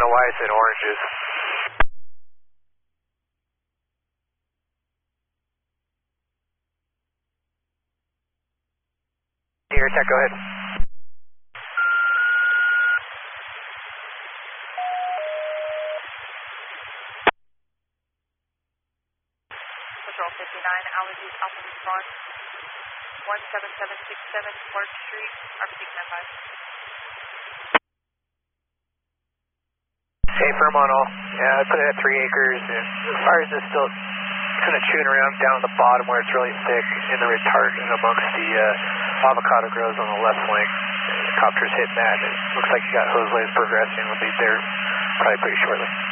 why I said oranges. Here, Tech, go ahead. Control 59, altitude Alpha response, 17767 Park Street, RPC command 5. Hey, firm on all. Yeah, I put it at 3 acres, and ours is still kind of chewing around down at the bottom where it's really thick in the retardant amongst the avocado grows on the left flank. The copter's hitting that, and it looks like you got hose waves progressing. We'll be there probably pretty shortly.